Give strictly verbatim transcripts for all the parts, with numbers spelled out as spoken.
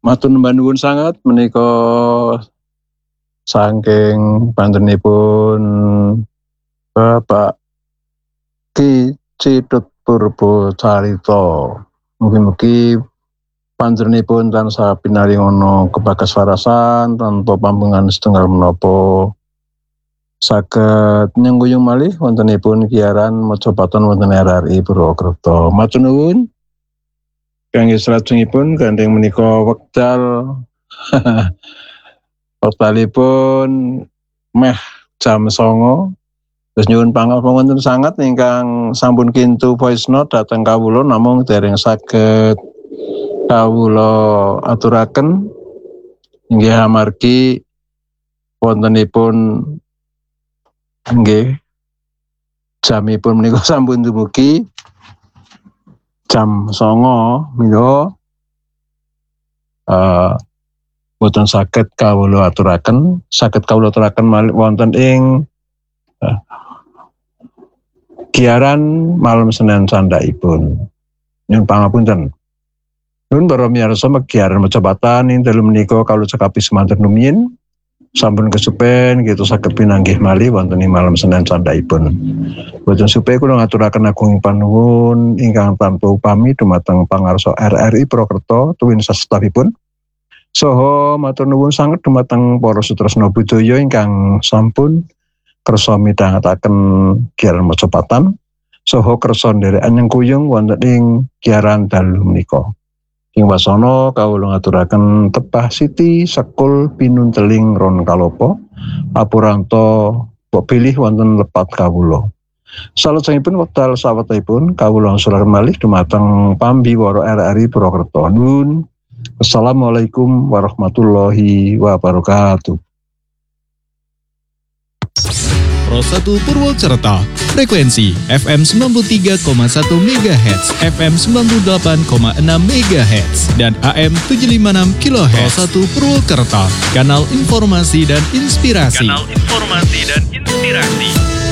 matur nuwun sangat menika saking panjenenganipun Bapak Ki Cidut Purbo Carita. Mugi-mugi panjenenganipun tansah pinaringono kebagaswarasan tanpa pampungan setunggal menapa saged nyengkuyung malih wontenipun giaran macapaton wonten R R I Purwokerto. Matur nuwun. Kangge salajengipun gandeng menika wekdal wektalipun meh jam songo. Terus nyuwun pangapunten sangat ingkang sampun kintu voice note dhateng kawula namung dereng saged kawula aturaken inggih amargi wontenipun nggih jamipun menika sampun dumugi jam songo menika uh, boten saged kawula aturaken, saged kawula aturaken malih wonten ing uh, giaran malam Senin candhaipun. Nyuwun pangapunten. Nuwun para miyarsa giaran macapaton ing dalu menika kawula cekapi semanten rumiyin sampun kesupen gitu saged pinanggih malih wonten ing malam Senin candhaipun. Boten supe kula ngaturaken agung panuwun ingkang tanpa upami dumateng pangarsa R R I Purwokerto tuwin sastapipun. Saha matur nuwun sanget dumateng para sutresna budaya ingkang sampun kersa midhangetaken giaran macapaton saha kersa nderekaken nyengkuyung wonten ing giaran dalu menika. Ing wasana kawula ngaturaken tepah siti sekul pinunteling ron kalopo apuranta mbok bilih wonten lepat kawula. Salajengipun wekdal sawetahipun kawula angsuraken malih dumateng pambiwara R R I Purwokerto. Nuwun. Assalamualaikum warahmatullahi wabarakatuh. Pro satu Purwokerto, frekuensi F M sembilan puluh tiga koma satu megahertz, F M sembilan puluh delapan koma enam megahertz, dan A M tujuh lima enam kilohertz. Pro satu Purwokerto, kanal informasi dan inspirasi. Kanal informasi dan inspirasi.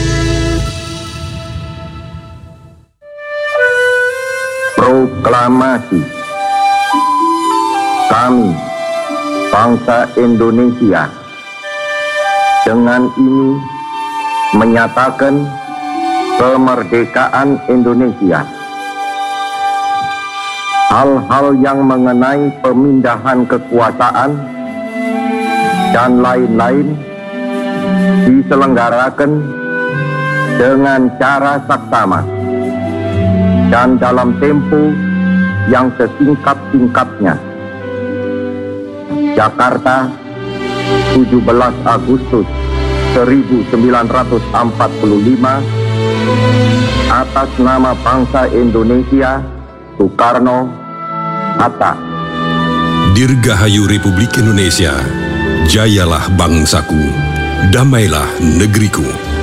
Proklamasi. Kami, bangsa Indonesia, dengan ini menyatakan kemerdekaan Indonesia. Hal-hal yang mengenai pemindahan kekuasaan dan lain-lain diselenggarakan dengan cara saksama dan dalam tempo yang sesingkat-singkatnya. Jakarta, tujuh belas Agustus seribu sembilan ratus empat puluh lima, atas nama bangsa Indonesia, Soekarno, Hatta. Dirgahayu Republik Indonesia, jayalah bangsaku, damailah negeriku.